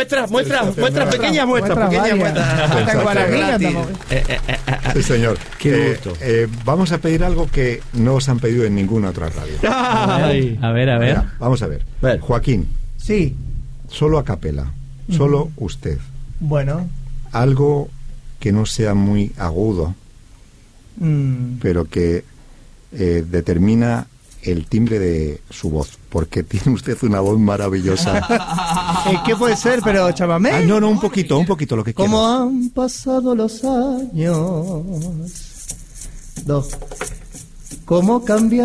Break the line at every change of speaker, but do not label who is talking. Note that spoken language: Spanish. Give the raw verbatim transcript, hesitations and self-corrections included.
muestras, muestras, muestras, pequeñas muestras,
Muestras
pequeñas
varias.
muestras.
Hasta en guaraní andamos.
Eh, eh, eh, eh.
Sí, señor.
Qué
Eh,
gusto.
eh, vamos a pedir algo que no os han pedido en ninguna otra radio.
Ay.
A ver, a ver.
Mira, vamos a ver.
Ver.
Joaquín,
Sí,
solo a capela, solo usted.
bueno.
Algo que no sea muy agudo,
mm,
pero que eh, determina el timbre de su voz, porque tiene usted una voz maravillosa.
eh, ¿Qué puede ser? Pero chamamé.
Ah, no, no, un poquito, un poquito lo que quieras.
Como han pasado los años. Dos. ¿Cómo cambia?